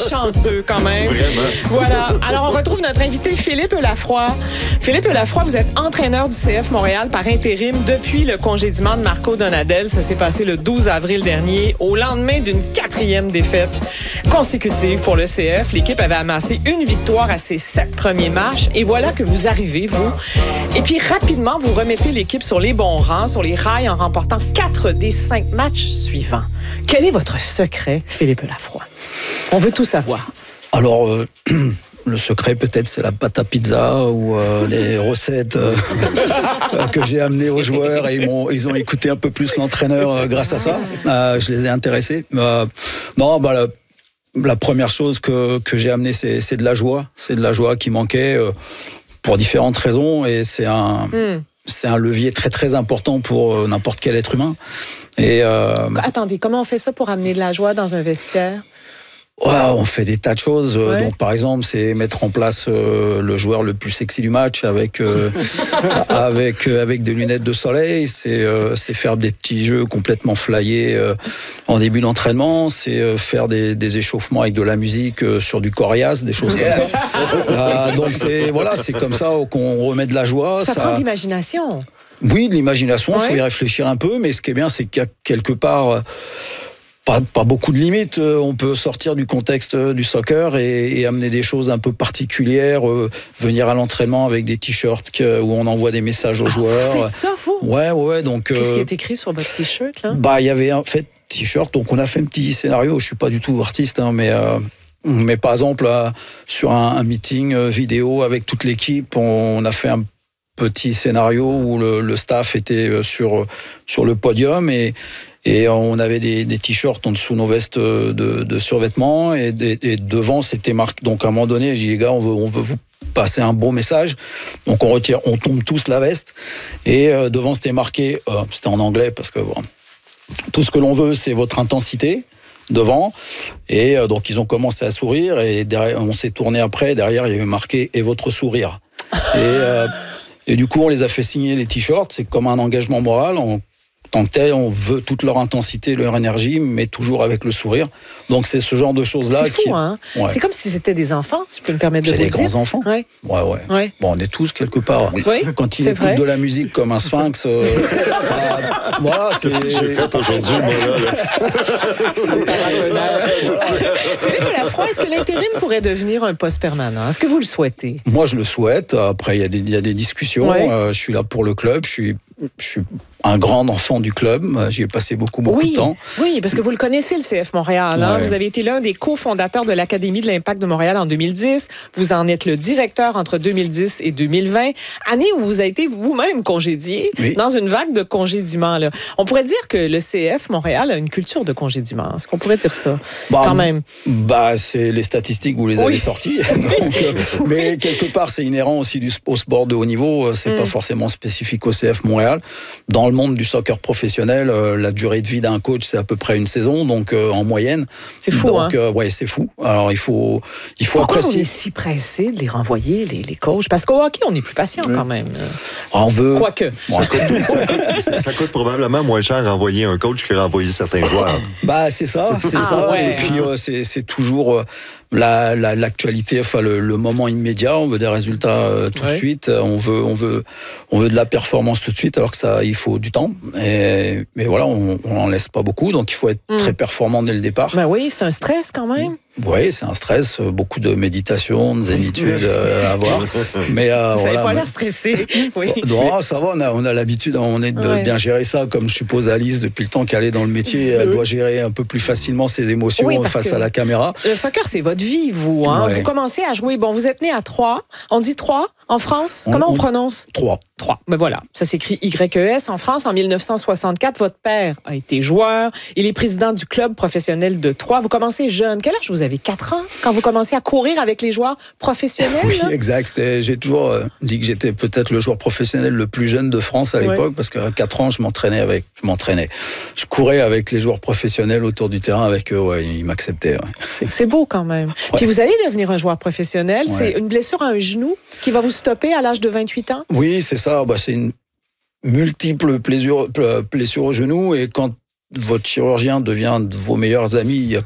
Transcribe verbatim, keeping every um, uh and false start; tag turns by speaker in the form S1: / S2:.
S1: chanceux quand même.
S2: Vraiment.
S1: Voilà. Alors, on retrouve notre invité Philippe Lafroy. Philippe Lafroy, vous êtes entraîneur du C F Montréal par intérim depuis le congédiement de Marco Donadel. Ça s'est passé le douze avril dernier, au lendemain d'une quatrième défaite consécutive pour le C F. L'équipe avait amassé une victoire à ses sept premiers matchs. Et voilà que vous arrivez, vous. Et puis, rapidement, vous remettez l'équipe sur les bons rangs, sur les rails, en remportant quatre des cinq matchs suivants. Quel est votre secret, Philippe Lafroy? On veut tout savoir.
S3: Alors, euh, le secret, peut-être, c'est la pâte à pizza ou euh, les recettes euh, que j'ai amenées aux joueurs et ils, m'ont, ils ont écouté un peu plus l'entraîneur euh, grâce à ça. Euh, je les ai intéressés. Euh, non, bah, la, la première chose que, que j'ai amenée, c'est, c'est de la joie. C'est de la joie qui manquait euh, pour différentes raisons et c'est un... Mm. C'est un levier très très important pour euh, n'importe quel être humain. Et euh,
S1: attendez, comment on fait ça pour amener de la joie dans un vestiaire?
S3: Ouais, on fait des tas de choses.
S1: Ouais.
S3: Donc, par exemple, c'est mettre en place euh, le joueur le plus sexy du match avec euh, avec euh, avec des lunettes de soleil. C'est euh, c'est faire des petits jeux complètement flyés euh, en début d'entraînement. C'est euh, faire des, des échauffements avec de la musique euh, sur du coriace, des choses comme ça. euh, donc c'est voilà, c'est comme ça qu'on remet de la joie.
S1: Ça, ça prend de l'imagination.
S3: Oui, de l'imagination. Il ouais. faut y réfléchir un peu, mais ce qui est bien, c'est qu'il y a quelque part euh, Pas, pas beaucoup de limites. On peut sortir du contexte du soccer et, et amener des choses un peu particulières. Euh, venir à l'entraînement avec des t-shirts que, où on envoie des messages aux ah, joueurs.
S1: Vous faites ça, vous?
S3: Ouais, ouais. Donc,
S1: qu'est-ce
S3: euh,
S1: qui est écrit sur votre t-shirt, là?
S3: Bah, il y avait en fait t-shirt. Donc, on a fait un petit scénario. Je suis pas du tout artiste, hein, mais. Euh, mais par exemple, euh, sur un, un meeting euh, vidéo avec toute l'équipe, on, on a fait un petit scénario où le, le staff était sur sur le podium et Et on avait des, des t-shirts en dessous nos vestes de, de survêtements et, des, et devant c'était marqué. Donc à un moment donné, je dis les gars, on veut, on veut vous passer un beau message. Donc on retire, on tombe tous la veste et euh, devant c'était marqué, euh, c'était en anglais parce que bon, tout ce que l'on veut c'est votre intensité devant. Et euh, donc ils ont commencé à sourire et derrière, on s'est tourné après. Derrière il y avait marqué et votre sourire. Et euh, et du coup on les a fait signer les t-shirts. C'est comme un engagement moral. On, tant que tel, on veut toute leur intensité, leur énergie, mais toujours avec le sourire. Donc c'est ce genre de choses-là.
S1: C'est fou,
S3: qui...
S1: hein? Ouais. C'est comme si c'était des enfants, si je peux me permettre de
S3: c'est
S1: vous dire.
S3: C'est des grands enfants.
S1: Ouais.
S3: Ouais, ouais. ouais. Bon, on est tous quelque part.
S1: Oui.
S3: Quand ils écoutent vrai. de la musique comme un sphinx, euh, euh, voilà, c'est.
S2: Qu'est-ce que j'ai fait aujourd'hui, moi, là? là.
S1: Philippe Lafroy, est-ce que l'intérim pourrait devenir un poste permanent? Est-ce que vous le souhaitez?
S3: Moi, je le souhaite. Après, il y a des, il y a des discussions.
S1: Ouais.
S3: Euh, je suis là pour le club. Je suis, je suis un grand enfant du club. J'y ai passé beaucoup, beaucoup
S1: oui,
S3: de temps.
S1: Oui, parce que vous le connaissez, le C F Montréal. Hein? Ouais. Vous avez été l'un des cofondateurs de l'Académie de l'Impact de Montréal en deux mille dix. Vous en êtes le directeur entre deux mille dix et deux mille vingt. Année où vous avez été vous-même congédié oui. dans une vague de congédiements. Là. On pourrait dire que le C F Montréal a une culture de congédiement. Est-ce qu'on pourrait dire ça?
S3: Bah,
S1: quand même.
S3: Bah, c'est les statistiques, vous les avez
S1: oui.
S3: sorties. Donc, euh, mais quelque part, c'est inhérent aussi du, au sport de haut niveau. C'est mm. pas forcément spécifique au C F Montréal. Dans le monde du soccer professionnel, euh, la durée de vie d'un coach, c'est à peu près une saison, donc euh, en moyenne.
S1: C'est fou,
S3: donc,
S1: hein?
S3: Euh, ouais, c'est fou. Alors, il faut, il faut
S1: Pourquoi
S3: apprécier.
S1: on est si pressé de les renvoyer, les, les coachs? Parce qu'au hockey, on est plus patient oui. quand même.
S3: Ah, on veut...
S1: Quoique.
S2: Ça coûte, ça, coûte, ça, ça coûte probablement moins cher renvoyer un coach que renvoyer certains joueurs.
S3: Bah, c'est ça, c'est
S1: ah,
S3: ça.
S1: Ouais,
S3: et puis, euh, c'est, c'est toujours... Euh, La, la, l'actualité, enfin le, le moment immédiat, on veut des résultats euh, tout ouais. de suite, on veut, on veut, on veut de la performance tout de suite, alors que ça, il faut du temps. Et, mais voilà, on n'en laisse pas beaucoup, donc il faut être mmh. très performant dès le départ.
S1: Ben oui, c'est un stress quand même.
S3: Oui, c'est un stress, beaucoup de méditation, de zénitude euh, à avoir. Mais euh,
S1: vous n'avez
S3: voilà,
S1: pas
S3: mais...
S1: l'air stressé. Oui.
S3: Non, ça va, on a, on a l'habitude, on est de ouais. bien gérer ça, comme je suppose Alice, depuis le temps qu'elle est dans le métier, elle doit gérer un peu plus facilement ses émotions oui, face à la caméra.
S1: Le soccer, c'est votre vie, vous. Hein? Ouais. Vous commencez à jouer, bon, vous êtes né à Troyes, on dit Troyes en France, on, comment on, on prononce?
S3: Troyes.
S1: Troyes, ben voilà, ça s'écrit Y E S. En France, en mille neuf cent soixante-quatre, votre père a été joueur, il est président du club professionnel de Troyes. Vous commencez jeune, quel âge vous avez? quatre ans quand vous commencez à courir avec les joueurs professionnels?
S3: Oui,
S1: là?
S3: exact. C'était, j'ai toujours euh, dit que j'étais peut-être le joueur professionnel le plus jeune de France à l'époque, ouais. parce qu'à quatre ans, je m'entraînais avec, je m'entraînais. Je courais avec les joueurs professionnels autour du terrain avec eux, ouais, ils m'acceptaient. Ouais.
S1: C'est, c'est beau quand même. Ouais. Puis vous allez devenir un joueur professionnel, ouais. c'est une blessure à un genou qui va vous stopper à l'âge de vingt-huit ans?
S3: Oui, c'est ça. Bah, c'est une multiple blessure, blessure au genou et quand votre chirurgien devient de vos meilleurs amis, il y a